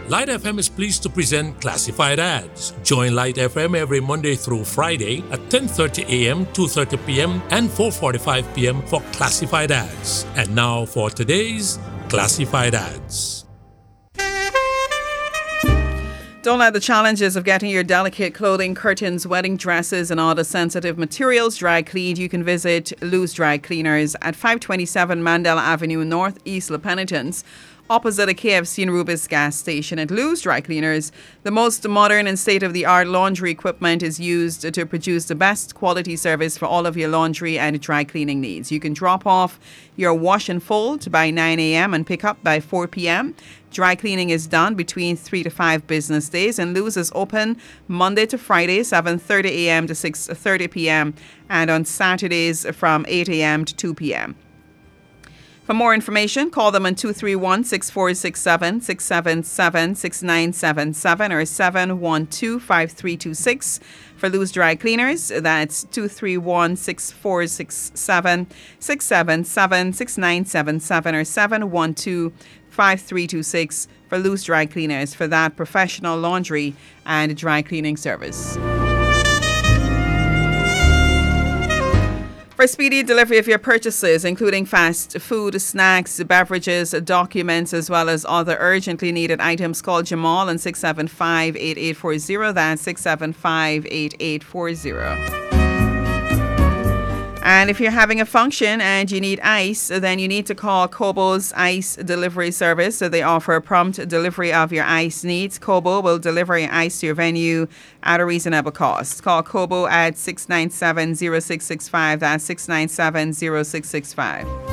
Light FM is pleased to present Classified Ads. Join Light FM every Monday through Friday at 10:30 a.m., 2:30 p.m., and 4:45 p.m. for Classified Ads. And now for today's Classified Ads. Don't let the challenges of getting your delicate clothing, curtains, wedding dresses, and other sensitive materials dry cleaned. You can visit Lou's Dry Cleaners at 527 Mandela Avenue North, East La Penitence, opposite a KFC and Rubis gas station. At Lou's Dry Cleaners, the most modern and state-of-the-art laundry equipment is used to produce the best quality service for all of your laundry and dry cleaning needs. You can drop off your wash and fold by 9 a.m. and pick up by 4 p.m. Dry cleaning is done between 3 to 5 business days, and Lou's is open Monday to Friday, 7:30 a.m. to 6:30 p.m. and on Saturdays from 8 a.m. to 2 p.m. For more information, call them on 231-6467, 677-6977 or 712-5326. For Lou's Dry Cleaners, that's 231-6467, 677-6977 or 712-5326 for Lou's Dry Cleaners for that professional laundry and dry cleaning service. For speedy delivery of your purchases, including fast food, snacks, beverages, documents, as well as other urgently needed items, call Jamal on 675-8840. That's 675-8840. And if you're having a function and you need ice, then you need to call Kobo's Ice Delivery Service. So they offer prompt delivery of your ice needs. Kobo will deliver your ice to your venue at a reasonable cost. Call Kobo at 697-0665. That's 697-0665.